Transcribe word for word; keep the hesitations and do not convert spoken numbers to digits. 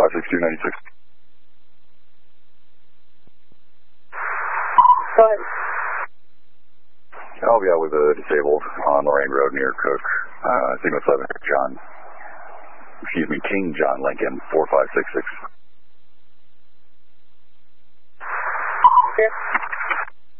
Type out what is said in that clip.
five six two ninety-six. Go ahead. I'll be out with a disabled on Lorraine Road near Cook. Uh, Signal seven, John. Excuse me, King John Lincoln, four five six six. Okay.